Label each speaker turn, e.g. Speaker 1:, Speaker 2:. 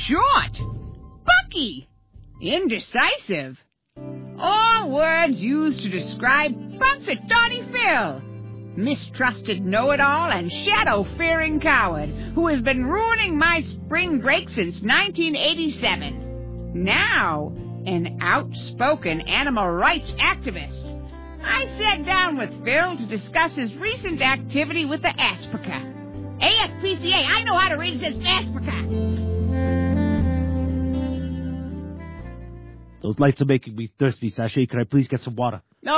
Speaker 1: short, bucky, indecisive. All words used to describe Bunsett Donnie Phil, mistrusted know-it-all and shadow-fearing coward who has been ruining my spring break since 1987. Now, an outspoken animal rights activist. I sat down with Phil to discuss his recent activity with the Aspica. ASPCA, I know how to read it, says Aspica.
Speaker 2: Those lights are making me thirsty, Sachet. Could I please get some water?
Speaker 1: No,